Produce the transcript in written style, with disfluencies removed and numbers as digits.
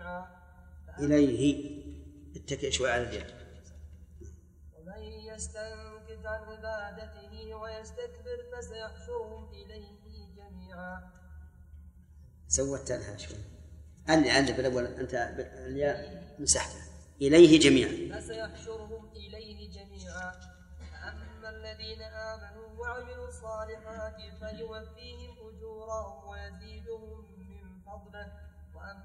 جميعا. إليه اتكئ شوي على اليد. ومن يستنكف عن عبادته ويستكبر فسيحشرهم إليه جميعا. سوت لها شوي اللي بالأول أنت الياء مسحته. إليه جميعا. فسيحشرهم إليه جميعا. أما الذين آمنوا وعملوا الصالحات فيوفيهم أجورهم ويزيدهم من فضله